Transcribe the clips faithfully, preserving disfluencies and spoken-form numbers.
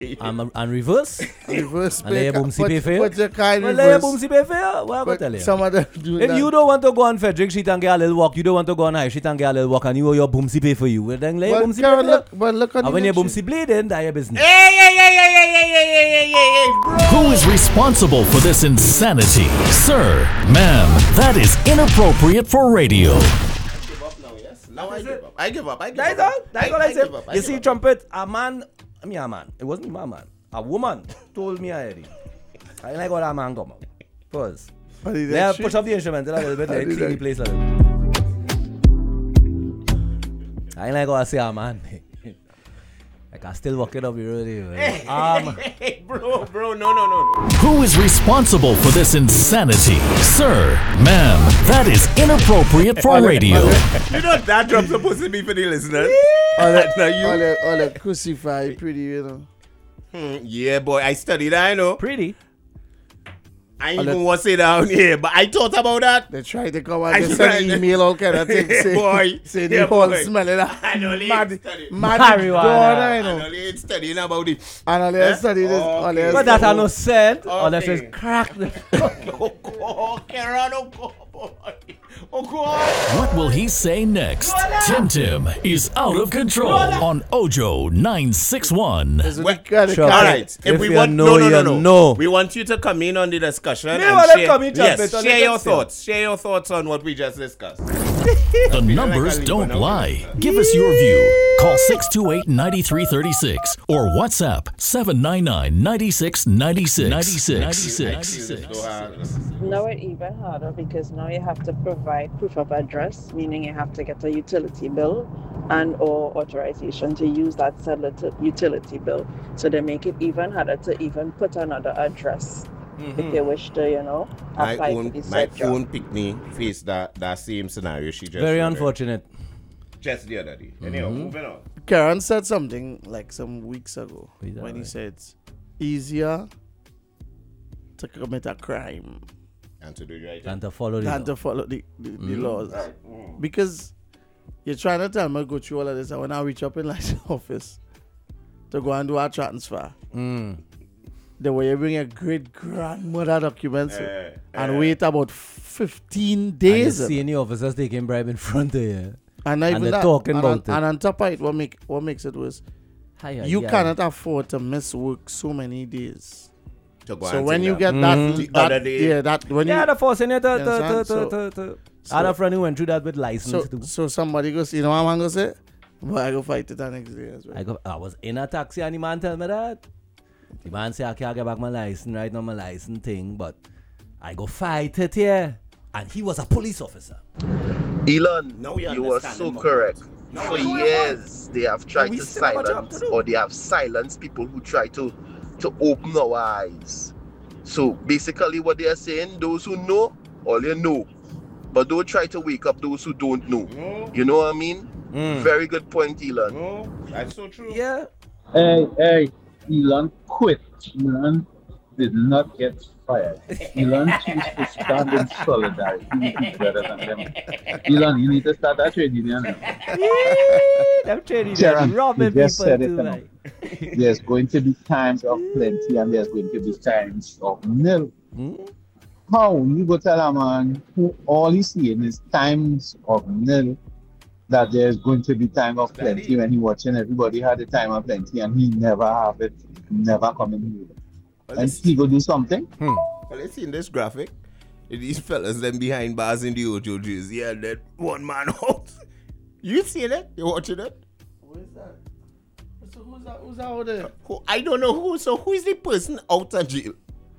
And, and reverse. Reverse And lay a boom pay for you. But you can't Well, lay a reverse. boom pay for you. What I go tell you? Some of them do If that. you don't want to go on Frederick Street and get a little walk, you don't want to go on High Street and get a little walk, and you owe your boomsy pay for you, well, then lay a But boomsy pay Karen, for you. look, but look at And when the your next boomsy bleeding, that's your business. Hey, hey, hey, hey, hey, hey, hey, hey, hey, hey, bro. Who is responsible for this insanity? Sir, ma'am, that is inappropriate for radio. Now I give up. I give up. I give That's up. all. That's I- all I I said. give up. I You give see, up. Trumpet, a man, I mean a man, it wasn't my man, a woman told me already. I ain't like what that man come out. Pause. But he did Yeah, shit. push up the instrumental a little bit, like did clean the that. place a little. I ain't like what I say a man. Like I still walking up the road here. Um, Hey, bro, bro, no, no, no, no. Who is responsible for this insanity? Sir, ma'am, that is inappropriate for radio. You know that drop supposed to be for the listeners. All That's the, not you. all the, all the crucify pretty, you know. Hmm, yeah, boy, I studied that, I know. pretty. I ain't All even the- want to say down here, but I thought about that. They try to come I and they tried. send email, all kind of things. Say, Boy. say Yeah, the whole boy. smelling that. I know they Mad, study. mad Marijuana. daughter, you I know. know they ain't studying about it. And all they Eh? study this. All they Okay. But that I no said, Okay. unless it's crack. Oh, God, Karen, oh, God, boy. Oh, God. What will he say next? Tim Tim is out of control on Ojo nine six one. Well, Sure. Sure. All right. If, If we you want, know, no, no, no, you no, know. We want you to come in on the discussion. Me and want them share, come in, yes, Trumpet, on share the your discussion. thoughts. Share your thoughts on what we just discussed. The numbers like I don't leave one lie. Give us your view. Call six two eight, nine three three six or WhatsApp seven nine nine, nine six nine six. ninety-six. Now it even harder because now you have to provide proof of address, meaning you have to get a utility bill and or authorization to use that said lit- utility bill. So they make it even harder to even put another address if you wish to, you know, My apply own, for the my said job. own pickney faced that, that same scenario she just Very showed, unfortunate. right? Just the other day. Anyhow, moving on. Karen said something like some weeks ago Is that when he right? said it's easier to commit a crime And to do the right And to follow the than law. to follow the, the, the laws. Because you're trying to tell me go through all of this, and when I reach up in like the office to go and do a transfer, Mm. the way you bring your great grandmother documents Eh, and eh. wait about fifteen And you days. see any officers taking bribe in front of you. And, not and even they're that. talking and on, about it. And on top of it, what make what makes it worse, Hi, hi, you hi. cannot afford to miss work so many days. To go So and when take you that. get Mhm. that, The that other day- yeah, that when Yeah, you the forcing you to, to, You to, understand? to, So- to, to. so- I had a friend who went through that with license so too. so somebody goes, you know what I'm gonna say? But I go fight it the next day as well. I, go, I was in a taxi and the man tell me that. The man say I can't get back my license right now, my license thing, but I go fight it here. And he was a police officer. Elon, Now we you were understand so him more. correct. Now For we know years, they have tried we to still have a job to silence, do. or they have silenced people who try to to open our eyes. So basically, what they are saying, those who know, all you know, but don't try to wake up those who don't know. No, You know what I mean? Mm. Very good point, Elon. no, that's so true. Yeah. Hey, hey, Elon quit. Elon did not get fired. Elon chose to stand in solidarity with each other than them. Elon, you need to start that trade union. Them trading Sharon, robbing you just people said it too, now. like. There's going to be times of plenty and there's going to be times of nil. Hmm? How you go tell a man who all he's seeing is times of nil that there's going to be time of plenty when he watching everybody had a time of plenty and he never have it, never coming here. Well, And it's, he go do something. well, it's in this graphic. These fellas them behind bars in the Ojo jersey and then one man out. You see that? You watching it? Who is that? So who's that? Who's out there? Who, I don't know who. So who is the person out of jail?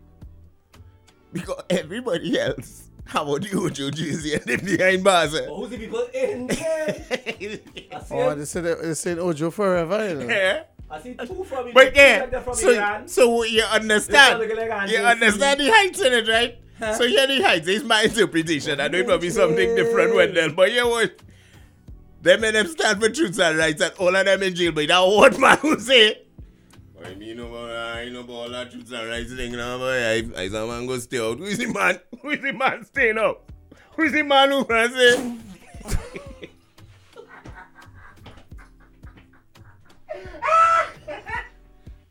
Because everybody else have on the Ojo jersey and them behind bars. eh? Who's the people in there? I see, Oh, it. they said they said Ojo forever. You know? Yeah. I see two from it. But two like yeah, that from so, Iran. so you understand, This one look like you Andrew understand the heights in it, right? Huh? So here the heights is my interpretation. I know it might be something different when them, but you know what? Them and them stand for truths and rights and all of them in jail, but that one man who say, I mean, you know, I know about all that truths and rights thing now, boy. I, I saw man go stay out. Who is the man? Who is the man staying out? Who is the man who gonna say,